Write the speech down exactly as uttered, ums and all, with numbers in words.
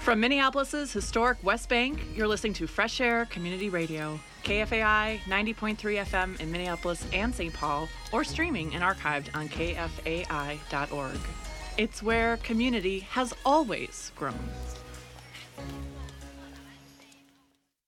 From Minneapolis's historic West Bank, you're listening to Fresh Air Community Radio, K F A I ninety point three F M in Minneapolis and Saint Paul, or streaming and archived on K F A I dot org. It's where community has always grown.